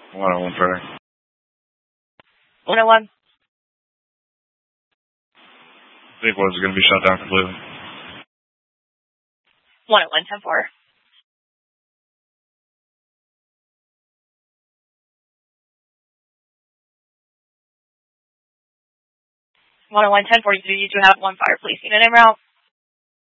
101 further. 101. Vehicle is going to be shut down completely. 101, 10-4. 101, 10-43, you do have one fire, please. Unit en route.